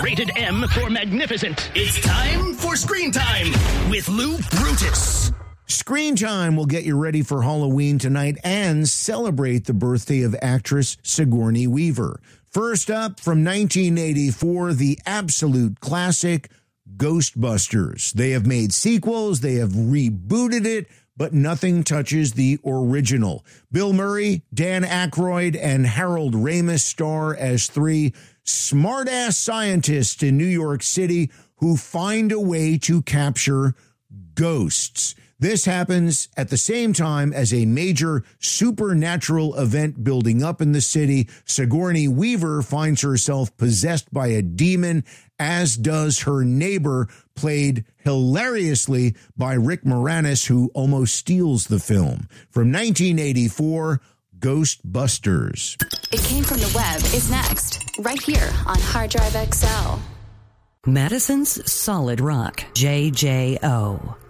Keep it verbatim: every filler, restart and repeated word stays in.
Rated M for magnificent. It's time for Screen Time with Lou Brutus. Screen Time will get you ready for Halloween tonight and celebrate the birthday of actress Sigourney Weaver. First up, from nineteen eighty-four, the absolute classic Ghostbusters. They have made sequels, they have rebooted it, but nothing touches the original. Bill Murray, Dan Aykroyd, and Harold Ramis star as three smart-ass scientists in New York City who find a way to capture ghosts. This happens at the same time as a major supernatural event building up in the city. Sigourney Weaver finds herself possessed by a demon, as does her neighbor, played hilariously by Rick Moranis, who almost steals the film. From nineteen eighty-four, Ghostbusters. It Came From the Web is next, right here on Hard Drive X L. Madison's Solid Rock, J J O.